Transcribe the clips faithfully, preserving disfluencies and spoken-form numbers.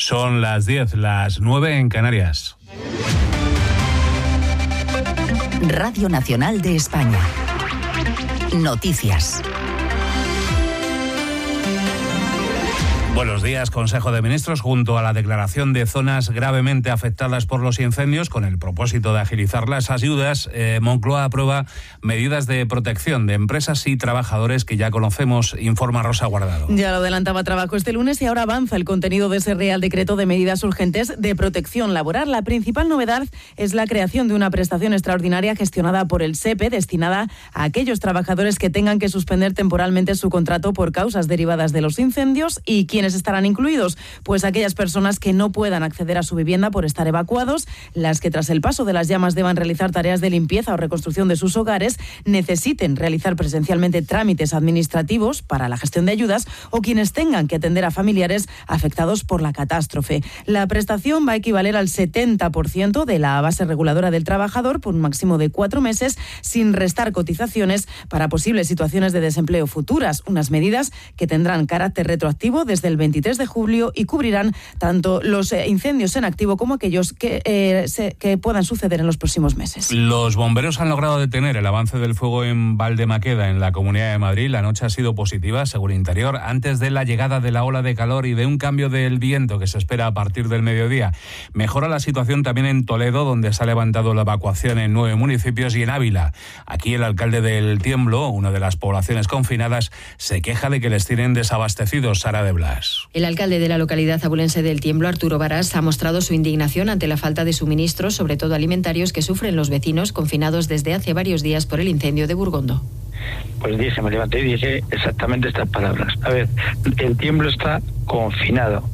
Son las diez, las nueve en Canarias. Radio Nacional de España. Noticias. Buenos días. Consejo de Ministros, junto a la declaración de zonas gravemente afectadas por los incendios, con el propósito de agilizar las ayudas, eh, Moncloa aprueba medidas de protección de empresas y trabajadores que ya conocemos, informa Rosa Guardado. Ya lo adelantaba Trabajo este lunes y ahora avanza el contenido de ese Real Decreto de medidas urgentes de protección laboral. La principal novedad es la creación de una prestación extraordinaria gestionada por el SEPE, destinada a aquellos trabajadores que tengan que suspender temporalmente su contrato por causas derivadas de los incendios. ¿Y quiénes estarán incluidos? Pues aquellas personas que no puedan acceder a su vivienda por estar evacuados, las que tras el paso de las llamas deban realizar tareas de limpieza o reconstrucción de sus hogares, necesiten realizar presencialmente trámites administrativos para la gestión de ayudas, o quienes tengan que atender a familiares afectados por la catástrofe. La prestación va a equivaler al setenta por ciento de la base reguladora del trabajador por un máximo de cuatro meses, sin restar cotizaciones para posibles situaciones de desempleo futuras. Unas medidas que tendrán carácter retroactivo desde el veintitrés de julio y cubrirán tanto los eh, incendios en activo como aquellos que, eh, se, que puedan suceder en los próximos meses. Los bomberos han logrado detener el avance del fuego en Valdemaqueda, en la Comunidad de Madrid. La noche ha sido positiva, según Interior, antes de la llegada de la ola de calor y de un cambio del viento que se espera a partir del mediodía. Mejora la situación también en Toledo, donde se ha levantado la evacuación en nueve municipios, y en Ávila. Aquí el alcalde del Tiemblo, una de las poblaciones confinadas, se queja de que les tienen desabastecidos. Sara de Blas. El alcalde de la localidad abulense del Tiemblo, Arturo Varas, ha mostrado su indignación ante la falta de suministros, sobre todo alimentarios, que sufren los vecinos confinados desde hace varios días por el incendio de Burgondo. Pues dije, me levanté y dije exactamente estas palabras. A ver, el Tiemblo está confinado.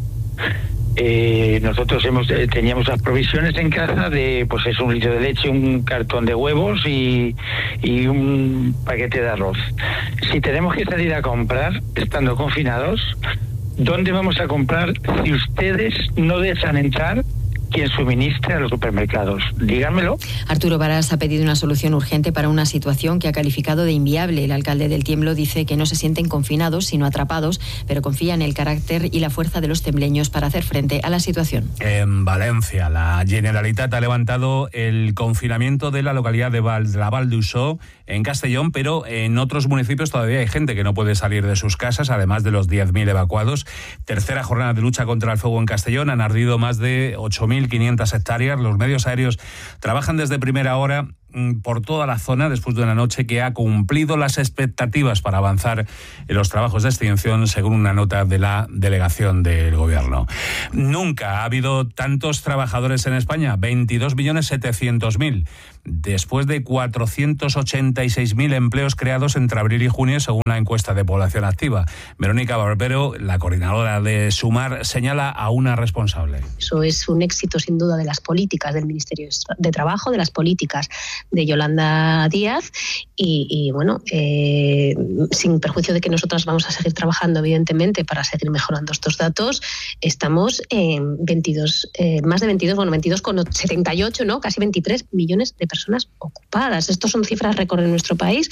Eh, nosotros hemos eh, teníamos las provisiones en casa de, pues es un litro de leche, un cartón de huevos y, y un paquete de arroz. Si tenemos que salir a comprar estando confinados, ¿dónde vamos a comprar si ustedes no dejan entrar quien suministre a los supermercados? Díganmelo. Arturo Varas ha pedido una solución urgente para una situación que ha calificado de inviable. El alcalde del Tiemblo dice que no se sienten confinados, sino atrapados, pero confía en el carácter y la fuerza de los tembleños para hacer frente a la situación. En Valencia, la Generalitat ha levantado el confinamiento de la localidad de Val, la Val d'Uixó, en Castellón, pero en otros municipios todavía hay gente que no puede salir de sus casas, además de los diez mil evacuados. Tercera jornada de lucha contra el fuego en Castellón. Han ardido más de ocho mil quinientas hectáreas. Los medios aéreos trabajan desde primera hora por toda la zona después de una noche que ha cumplido las expectativas para avanzar en los trabajos de extinción, según una nota de la delegación del gobierno. Nunca ha habido tantos trabajadores en España, veintidós millones setecientos mil, después de cuatrocientos ochenta y seis mil empleos creados entre abril y junio, según la encuesta de población activa. Verónica Barbero, la coordinadora de Sumar, señala a una responsable. Eso es un éxito sin duda de las políticas del Ministerio de Trabajo, de las políticas de Yolanda Díaz y, y bueno, eh, sin perjuicio de que nosotras vamos a seguir trabajando evidentemente para seguir mejorando estos datos, estamos en veintidós, eh, más de veintidós, bueno, veintidós con setenta y ocho, ¿no? Casi veintitrés millones de personas ocupadas. Estos son cifras récord en nuestro país.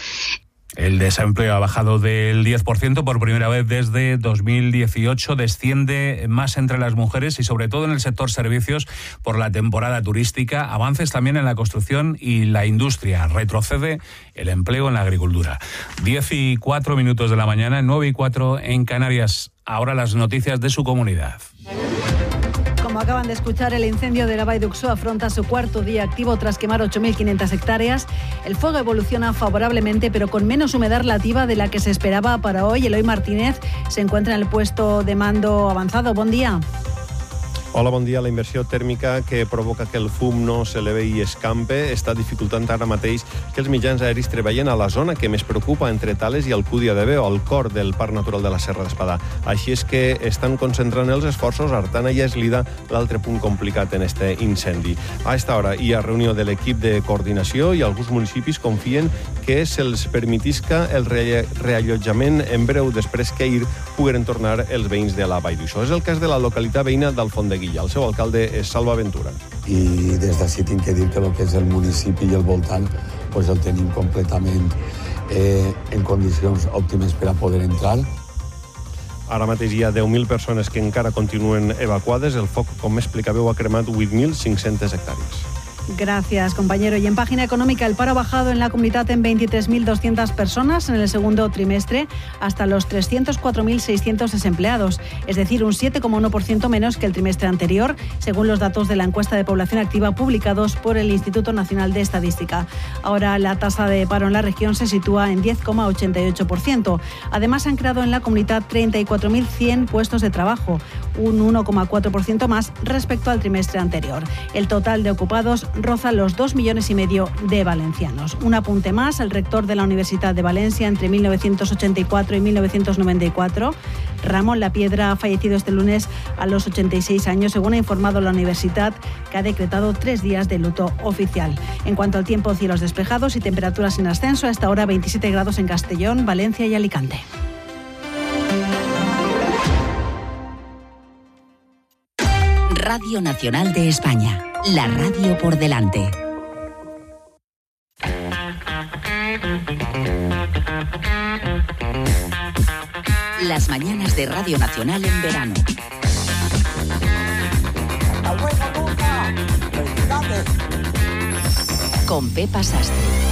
El desempleo ha bajado del diez por ciento por primera vez desde dos mil dieciocho. Desciende más entre las mujeres y sobre todo en el sector servicios por la temporada turística. Avances también en la construcción y la industria. Retrocede el empleo en la agricultura. diez y cuatro minutos de la mañana, nueve y cuatro en Canarias. Ahora las noticias de su comunidad. Como acaban de escuchar, el incendio de la Vall d'Uixó afronta su cuarto día activo tras quemar ocho mil quinientas hectáreas. El fuego evoluciona favorablemente, pero con menos humedad relativa de la que se esperaba para hoy. Eloy Martínez se encuentra en el puesto de mando avanzado. Bon dia. Hola, bon dia. La inversió tèrmica que provoca que el fum no s'eleve i escampe està dificultant ara mateix que els mitjans aeris treballen a la zona que més preocupa entre Tales i Alcúdia de Veo, al cor del Parc Natural de la Serra d'Espadà. Així és que estan concentrant els esforços Artana i Eslida, l'altre punt complicat en este incendi. A esta hora hi ha reunió de l'equip de coordinació i alguns municipis confien que se'ls permetisca el reallotjament en breu després que ahir pogueren tornar els veïns de la Vall d'Uixó. És el cas de la localitat veïna d'Alfondeguilla. El seu alcalde és Salva Ventura. I des d'ací tinc que dir que el que és el municipi i el voltant pues el tenim completament eh, en condicions òptimes per a poder entrar. Ara mateix hi ha deu mil persones que encara continuen evacuades. El foc, com explicàveu, ha cremat vuit mil cinc-centes hectàrees. Gracias, compañero. Y en página económica, el paro ha bajado en la comunidad en veintitrés mil doscientas personas en el segundo trimestre, hasta los trescientos cuatro mil seiscientos desempleados, es decir, un siete coma uno por ciento menos que el trimestre anterior, según los datos de la encuesta de población activa publicados por el Instituto Nacional de Estadística. Ahora la tasa de paro en la región se sitúa en diez coma ochenta y ocho por ciento. Además, se han creado en la comunidad treinta y cuatro mil cien puestos de trabajo, un uno coma cuatro por ciento más respecto al trimestre anterior. El total de ocupados roza los dos millones y medio de valencianos. Un apunte más: el rector de la Universidad de Valencia entre mil novecientos ochenta y cuatro y mil novecientos noventa y cuatro, Ramón Lapiedra, ha fallecido este lunes a los ochenta y seis años, según ha informado la universidad, que ha decretado tres días de luto oficial. En cuanto al tiempo, cielos despejados y temperaturas en ascenso. A esta hora veintisiete grados en Castellón, Valencia y Alicante. Radio Nacional de España, la radio por delante. Las mañanas de Radio Nacional en verano. Con Pepa Sastre.